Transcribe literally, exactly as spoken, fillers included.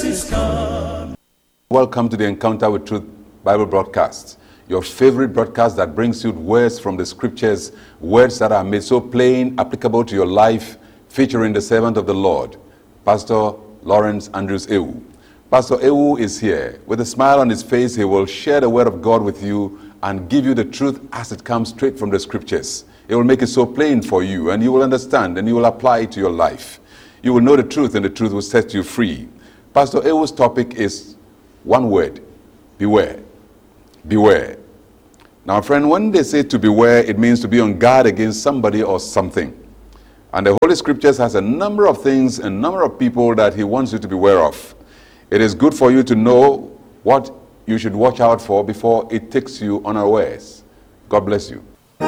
is come. Welcome to the Encounter with Truth Bible broadcast, your favorite broadcast that brings you words from the scriptures, words that are made so plain, applicable to your life, featuring the servant of the Lord, Pastor Lawrence Andrews Ewu. Pastor Ewu is here. With a smile on his face, he will share the word of God with you and give you the truth as it comes straight from the scriptures. It will make it so plain for you, and you will understand, and you will apply it to your life. You will know the truth, and the truth will set you free. Pastor Ewu's topic is one word: beware. Beware. Now, friend, when they say to beware, it means to be on guard against somebody or something. And the Holy Scriptures has a number of things, a number of people that he wants you to beware of. It is good for you to know what you should watch out for before it takes you unawares. God bless you.